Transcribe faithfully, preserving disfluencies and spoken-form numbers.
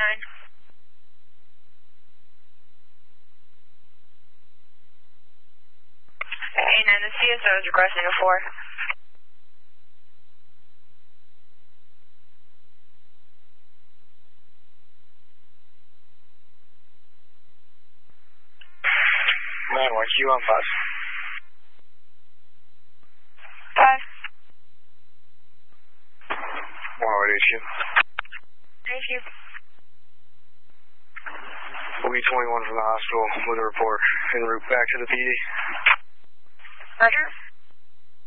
nine. eight nine, the C S O is requesting a four. nine one, Q on five. five. one oh eight H Q. Thank you. O B twenty-one from the hospital with a report en route back to the P D. Roger.